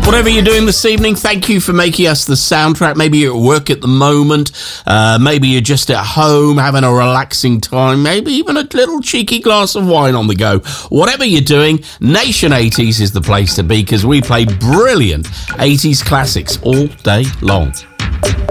Whatever you're doing this evening, thank you for making us the soundtrack. Maybe you're at work at the moment. Maybe you're just at home having a relaxing time. Maybe even a little cheeky glass of wine on the go. Whatever you're doing, Nation 80s is the place to be because we play brilliant 80s classics all day long.